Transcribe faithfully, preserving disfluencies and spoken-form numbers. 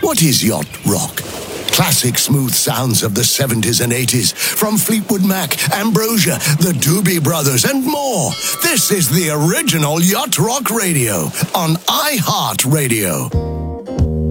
What is yacht rock? Classic smooth sounds of the seventies and eighties from Fleetwood Mac, Ambrosia, the Doobie Brothers, and more. This is the original Yacht Rock Radio on iHeartRadio.